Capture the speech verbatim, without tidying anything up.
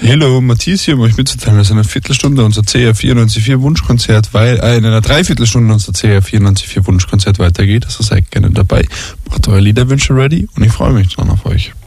Hallo, Matthias hier, um euch mitzuteilen, dass in einer Viertelstunde unser C R vierundneunzig Komma vier Wunschkonzert, weil äh, in einer Dreiviertelstunde unser C R vierundneunzig Komma vier Wunschkonzert weitergeht. Also seid gerne dabei. Macht eure Liederwünsche ready und ich freue mich dann auf euch.